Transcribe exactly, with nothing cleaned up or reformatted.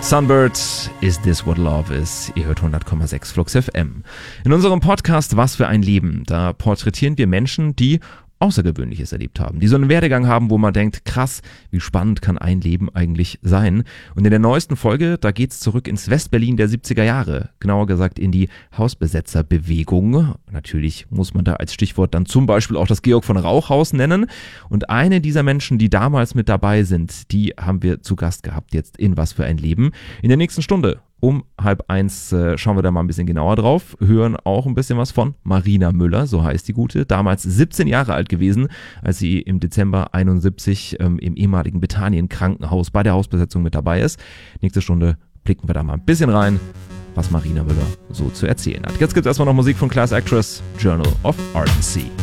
Sunbird, Is This What Love Is? Ihr hört hundert Komma sechs Flux F M. In unserem Podcast Was für ein Leben, da porträtieren wir Menschen, die Außergewöhnliches erlebt haben, die so einen Werdegang haben, wo man denkt, krass, wie spannend kann ein Leben eigentlich sein? Und in der neuesten Folge, da geht's zurück ins Westberlin der siebziger Jahre, genauer gesagt in die Hausbesetzerbewegung. Natürlich muss man da als Stichwort dann zum Beispiel auch das Georg von Rauch-Haus nennen. Und eine dieser Menschen, die damals mit dabei sind, die haben wir zu Gast gehabt jetzt in Was für ein Leben. In der nächsten Stunde um halb eins äh, schauen wir da mal ein bisschen genauer drauf, hören auch ein bisschen was von Marina Müller, so heißt die Gute, damals siebzehn Jahre alt gewesen, als sie im Dezember einundsiebzig ähm, im ehemaligen Bethanien Krankenhaus bei der Hausbesetzung mit dabei ist. Nächste Stunde blicken wir da mal ein bisschen rein, was Marina Müller so zu erzählen hat. Jetzt gibt es erstmal noch Musik von Class Actress, Journal of Ardency.